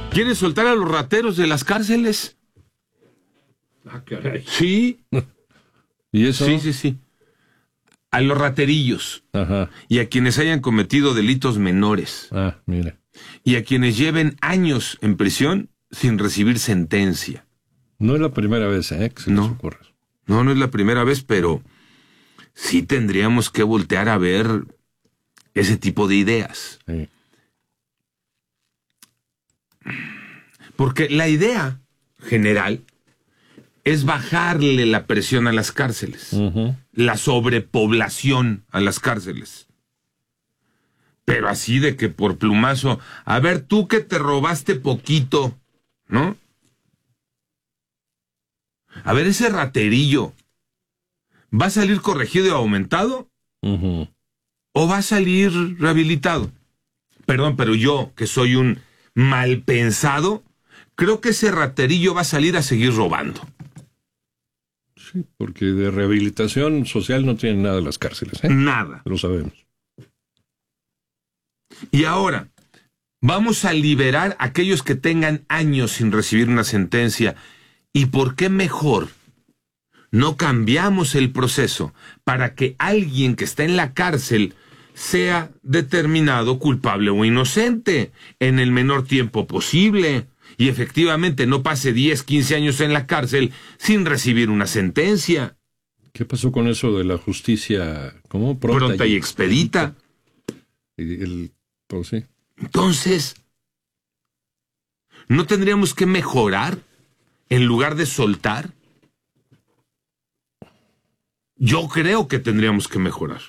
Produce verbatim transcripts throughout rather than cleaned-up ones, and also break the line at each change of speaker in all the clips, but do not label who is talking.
quiere soltar a los rateros de las cárceles.
Ah, caray.
Sí.
¿Y eso?
Sí, sí, sí. A los raterillos.
Ajá.
Y a quienes hayan cometido delitos menores.
Ah, mira.
Y a quienes lleven años en prisión sin recibir sentencia.
No es la primera vez, ¿eh? Que se
No.
les ocurre.
No, no es la primera vez, pero sí tendríamos que voltear a ver ese tipo de ideas.
Sí.
Porque la idea general es bajarle la presión a las cárceles,
Uh-huh.
la sobrepoblación a las cárceles. Pero así de que por plumazo, a ver, tú que te robaste poquito, ¿no? A ver, ese raterillo, ¿va a salir corregido y aumentado?
Uh-huh.
¿O va a salir rehabilitado? Perdón, pero yo, que soy un mal pensado, creo que ese raterillo va a salir a seguir robando.
Sí, porque de rehabilitación social no tienen nada las cárceles, ¿eh?
Nada.
Lo sabemos.
Y ahora, vamos a liberar a aquellos que tengan años sin recibir una sentencia. ¿Y por qué mejor no cambiamos el proceso para que alguien que está en la cárcel sea determinado culpable o inocente en el menor tiempo posible y efectivamente no pase diez, quince años en la cárcel sin recibir una sentencia?
¿Qué pasó con eso de la justicia? ¿Cómo? Pronta,
Pronta y expedita.
Y el, pues sí.
Entonces, ¿no tendríamos que mejorar en lugar de soltar? Yo creo que tendríamos que mejorar.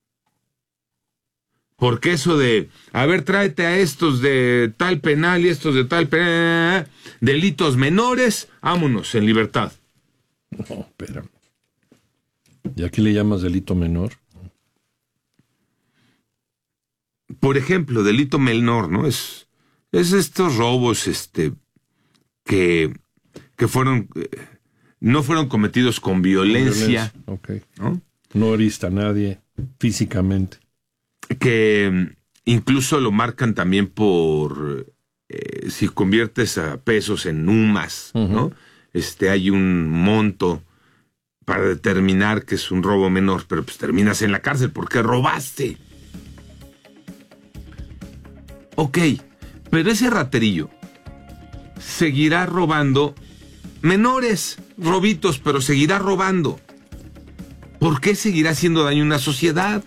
Porque eso de, a ver, tráete a estos de tal penal y estos de tal penal, delitos menores, vámonos, en libertad.
No, espérame. ¿Y a qué le llamas delito menor?
Por ejemplo, delito menor, ¿no? Es, es estos robos, este, que, que fueron, eh, no fueron cometidos con violencia,
Violencia. Ok.
¿no?
No heriste a nadie físicamente.
Que incluso lo marcan también por eh, si conviertes a pesos en UMAS,
Uh-huh.
¿no? Este, hay un monto para determinar que es un robo menor, pero pues terminas en la cárcel porque robaste. Ok, pero ese raterillo seguirá robando menores, robitos, pero seguirá robando. ¿Por qué seguirá haciendo daño a una sociedad?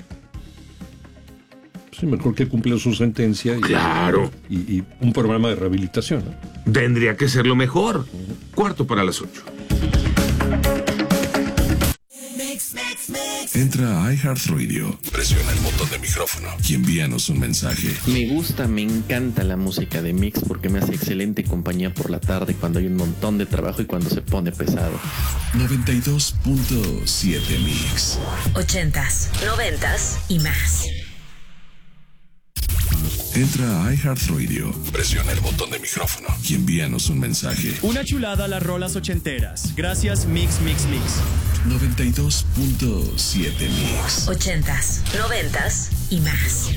Sí, mejor que cumplir su sentencia y,
Claro.
y, y un programa de rehabilitación, ¿no?
Tendría que ser lo mejor. Cuarto para las ocho.
Entra a iHeartRadio, presiona el botón de micrófono y envíanos un mensaje.
Me gusta, me encanta la música de Mix porque me hace excelente compañía por la tarde cuando hay un montón de trabajo y cuando se pone pesado.
noventa y dos punto siete Mix.
Ochentas, noventas y más.
Entra a iHeartRadio, presiona el botón de micrófono y envíanos un mensaje.
Una chulada a las rolas ochenteras. Gracias Mix, Mix, Mix.
noventa y dos punto siete Mix.
Ochentas, noventas y más.